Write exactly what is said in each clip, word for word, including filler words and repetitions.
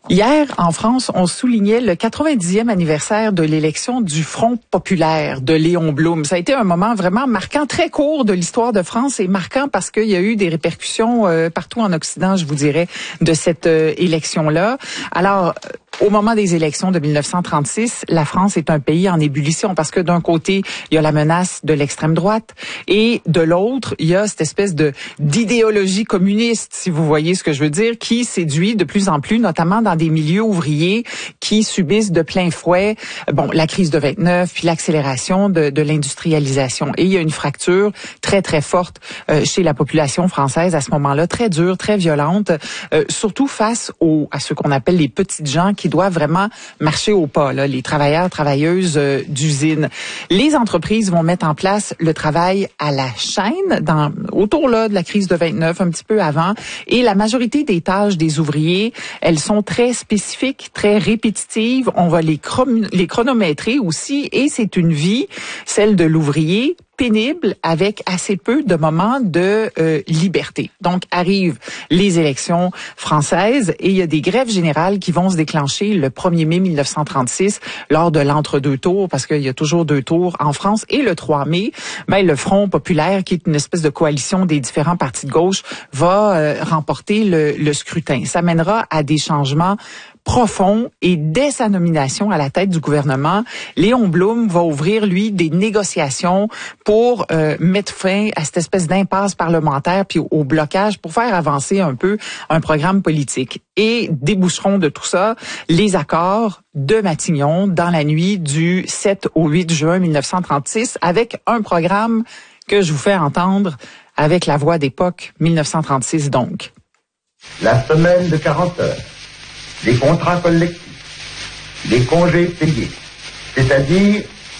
Hier, en France, on soulignait le quatre-vingt-dixième anniversaire de l'élection du Front populaire de Léon Blum. Ça a été un moment vraiment marquant, très court de l'histoire de France et marquant parce qu'il y a eu des répercussions euh, partout en Occident, je vous dirais, de cette euh, élection-là. Alors, au moment des élections de mille neuf cent trente-six, la France est un pays en ébullition parce que d'un côté, il y a la menace de l'extrême droite et de l'autre, il y a cette espèce de d'idéologie communiste, si vous voyez ce que je veux dire, qui séduit de plus en plus, notamment dans des milieux ouvriers qui subissent de plein fouet, bon, la crise de vingt-neuf, puis l'accélération de, de l'industrialisation. Et il y a une fracture très, très forte euh, chez la population française à ce moment-là, très dure, très violente, euh, surtout face aux, à ce qu'on appelle les petites gens qui doivent vraiment marcher au pas, là, les travailleurs, travailleuses euh, d'usines. Les entreprises vont mettre en place le travail à la chaîne dans, autour là, de la crise de vingt-neuf, un petit peu avant, et la majorité des tâches des ouvriers, elles sont très spécifiques, très répétitives. On va les, chron- les chronométrer aussi, et c'est une vie, celle de l'ouvrier, pénible avec assez peu de moments de euh, liberté. Donc, arrivent les élections françaises et il y a des grèves générales qui vont se déclencher le premier mai mille neuf cent trente-six lors de l'entre-deux tours, parce qu'il y a toujours deux tours en France. Et le trois mai, ben, le Front populaire, qui est une espèce de coalition des différents partis de gauche, va euh, remporter le, le scrutin. Ça mènera à des changements profond, et dès sa nomination à la tête du gouvernement, Léon Blum va ouvrir, lui, des négociations pour euh, mettre fin à cette espèce d'impasse parlementaire puis au, au blocage pour faire avancer un peu un programme politique. Et déboucheront de tout ça les accords de Matignon dans la nuit du sept au huit juin mille neuf cent trente-six avec un programme que je vous fais entendre avec la voix d'époque, mille neuf cent trente-six donc. La semaine de quarante heures. Les contrats collectifs, les congés payés, c'est-à-dire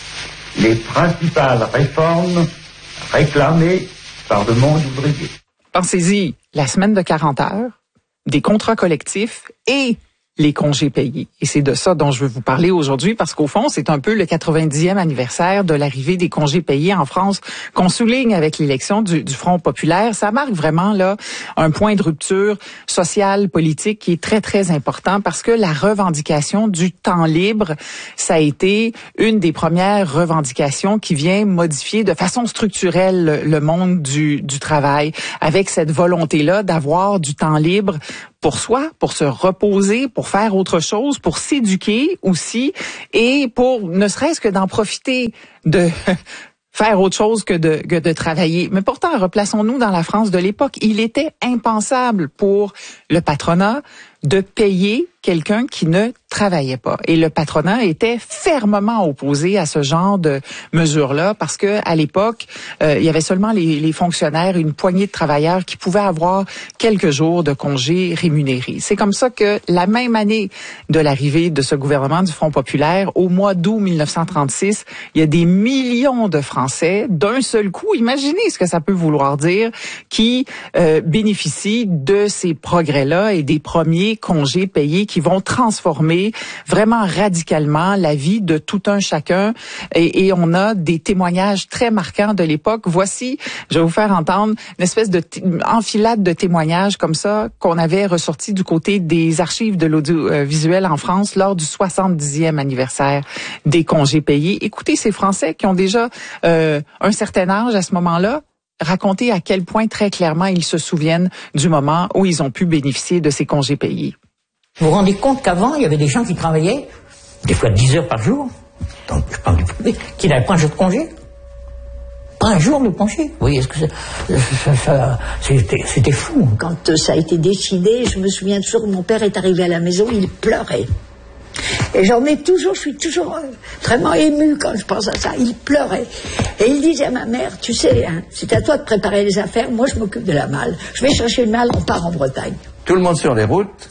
les principales réformes réclamées par le monde ouvrier. Pensez-y, la semaine de quarante heures, des contrats collectifs et les congés payés. Et c'est de ça dont je veux vous parler aujourd'hui parce qu'au fond, c'est un peu le quatre-vingt-dixième anniversaire de l'arrivée des congés payés en France qu'on souligne avec l'élection du, du Front populaire. Ça marque vraiment là un point de rupture sociale, politique qui est très, très important parce que la revendication du temps libre, ça a été une des premières revendications qui vient modifier de façon structurelle le, le monde du, du travail avec cette volonté-là d'avoir du temps libre pour soi, pour se reposer, pour faire autre chose, pour s'éduquer aussi et pour ne serait-ce que d'en profiter de faire autre chose que de, que de travailler. Mais pourtant, replaçons-nous dans la France de l'époque. Il était impensable pour le patronat de payer quelqu'un qui ne travaillait pas. Et le patronat était fermement opposé à ce genre de mesures-là parce que à l'époque, euh, il y avait seulement les, les fonctionnaires, une poignée de travailleurs qui pouvaient avoir quelques jours de congés rémunérés. C'est comme ça que la même année de l'arrivée de ce gouvernement du Front populaire, au mois d'août mille neuf cent trente-six, il y a des millions de Français d'un seul coup, imaginez ce que ça peut vouloir dire, qui euh, bénéficient de ces progrès-là et des premiers congés payés qui vont transformer vraiment radicalement la vie de tout un chacun. Et, et on a des témoignages très marquants de l'époque. Voici, je vais vous faire entendre une espèce de t- enfilade de témoignages comme ça qu'on avait ressorti du côté des archives de l'audiovisuel en France lors du soixante-dixième anniversaire des congés payés. Écoutez ces Français qui ont déjà euh, un certain âge à ce moment-là, raconter à quel point très clairement ils se souviennent du moment où ils ont pu bénéficier de ces congés payés. Vous vous rendez compte qu'avant, il y avait des gens qui travaillaient, des fois dix heures par jour, donc je parle du privé, qui n'avaient pas un jour de congé. Pas un jour de congé. Vous voyez, est-ce que ça, ça, ça, c'était, c'était fou. Quand ça a été décidé, je me souviens toujours que mon père est arrivé à la maison, il pleurait. Et j'en ai toujours, je suis toujours euh, vraiment émue quand je pense à ça. Il pleurait. Et il disait à ma mère, tu sais, hein, c'est à toi de préparer les affaires, moi je m'occupe de la malle. Je vais chercher le malle, on part en Bretagne. Tout le monde sur les routes,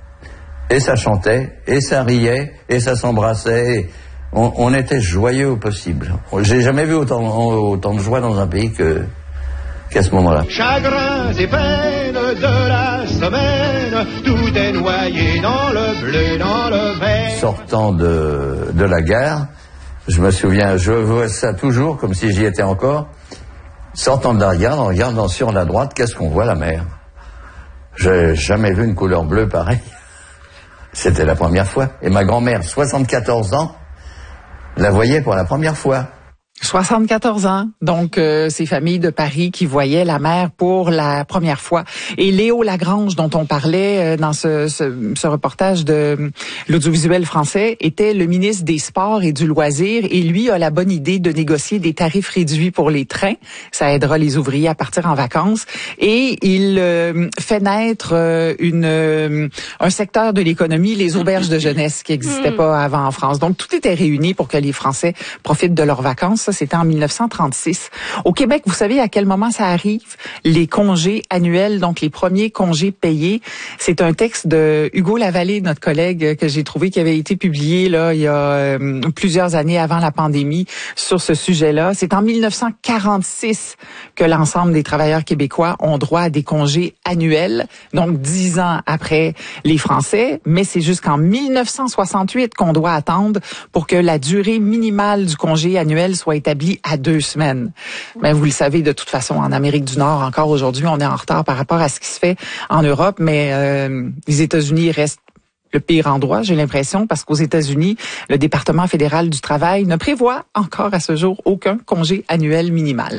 et ça chantait, et ça riait, et ça s'embrassait. On, on était joyeux au possible. J'ai jamais vu autant, autant de joie dans un pays que, qu'à ce moment-là. Chagrins et peines de la semaine, tout est noyé dans le bleu, dans le vert. Sortant de, de la gare, je me souviens, je vois ça toujours comme si j'y étais encore. Sortant de la gare, en regardant sur la droite, qu'est-ce qu'on voit, la mer? J'ai jamais vu une couleur bleue pareille. C'était la première fois. Et ma grand-mère, soixante-quatorze ans, la voyait pour la première fois. soixante-quatorze ans, donc euh, ces familles de Paris qui voyaient la mer pour la première fois. Et Léo Lagrange, dont on parlait euh, dans ce, ce, ce reportage de euh, l'audiovisuel français, était le ministre des Sports et du Loisir, et lui a la bonne idée de négocier des tarifs réduits pour les trains. Ça aidera les ouvriers à partir en vacances. Et il euh, fait naître euh, une euh, un secteur de l'économie, les auberges de jeunesse, qui n'existaient pas avant en France. Donc tout était réuni pour que les Français profitent de leurs vacances. Ça, c'était en mille neuf cent trente-six. Au Québec, vous savez à quel moment ça arrive? Les congés annuels, donc les premiers congés payés. C'est un texte de Hugo Lavallée, notre collègue, que j'ai trouvé qui avait été publié là il y a euh, plusieurs années avant la pandémie sur ce sujet-là. C'est en mille neuf cent quarante-six que l'ensemble des travailleurs québécois ont droit à des congés annuels, donc dix ans après les Français, mais c'est jusqu'en mille neuf cent soixante-huit qu'on doit attendre pour que la durée minimale du congé annuel soit établi à deux semaines. Mais vous le savez, de toute façon, en Amérique du Nord, encore aujourd'hui, on est en retard par rapport à ce qui se fait en Europe, mais euh, les États-Unis restent le pire endroit, j'ai l'impression, parce qu'aux États-Unis, le département fédéral du travail ne prévoit encore à ce jour aucun congé annuel minimal.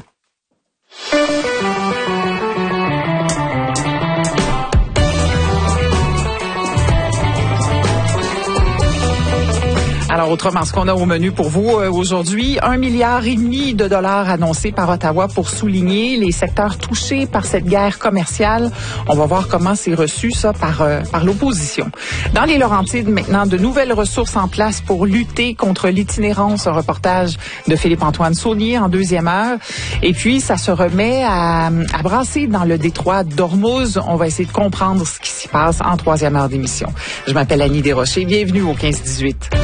Alors, autrement, ce qu'on a au menu pour vous euh, aujourd'hui, un milliard et demi de dollars annoncés par Ottawa pour souligner les secteurs touchés par cette guerre commerciale. On va voir comment c'est reçu, ça, par, euh, par l'opposition. Dans les Laurentides, maintenant, de nouvelles ressources en place pour lutter contre l'itinérance. Un reportage de Philippe-Antoine Saunier en deuxième heure. Et puis, ça se remet à, à brasser dans le détroit d'Ormuz. On va essayer de comprendre ce qui s'y passe en troisième heure d'émission. Je m'appelle Annie Desrochers. Bienvenue au quinze dix-huit.